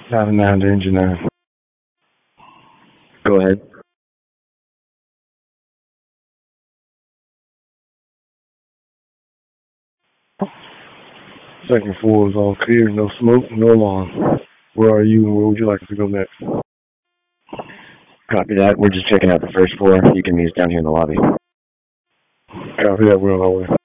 99 to engine 9. Go ahead. Second floor is all clear, no smoke, no alarm. Where are you and where would you like us to go next? Copy that. We're just checking out the first floor. You can meet us down here in the lobby. Copy that, we're on our way.